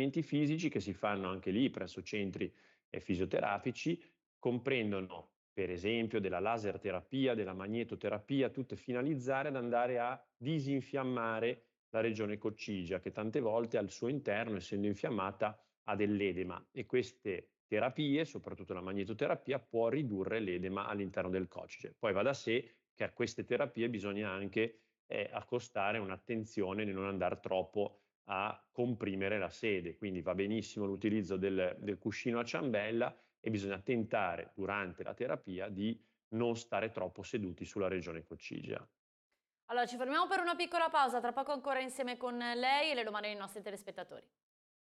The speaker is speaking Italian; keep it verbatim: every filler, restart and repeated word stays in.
trattamenti fisici che si fanno anche lì presso centri eh, fisioterapici, comprendono per esempio della laser terapia, della magnetoterapia, tutte finalizzate ad andare a disinfiammare la regione coccigia, che tante volte al suo interno, essendo infiammata, ha dell'edema, e queste terapie, soprattutto la magnetoterapia, può ridurre l'edema all'interno del coccige. Poi va da sé che a queste terapie bisogna anche eh, accostare un'attenzione nel non andare troppo a comprimere la sede, quindi va benissimo l'utilizzo del, del cuscino a ciambella, e bisogna tentare durante la terapia di non stare troppo seduti sulla regione coccigea. Allora, ci fermiamo per una piccola pausa, tra poco ancora insieme con lei e le domande dei nostri telespettatori.